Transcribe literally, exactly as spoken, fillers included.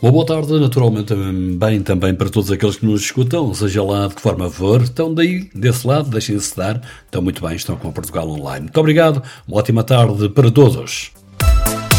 Uma boa tarde, naturalmente, bem também para todos aqueles que nos escutam, seja lá de que forma for, estão daí, desse lado, deixem-se dar, estão muito bem, estão com Portugal Online. Muito obrigado, uma ótima tarde para todos.